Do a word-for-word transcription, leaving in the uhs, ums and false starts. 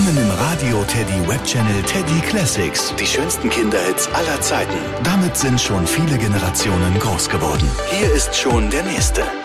Willkommen im Radio Teddy Webchannel Teddy Classics. Die schönsten Kinderhits aller Zeiten. Damit sind schon viele Generationen groß geworden. Hier ist schon der nächste.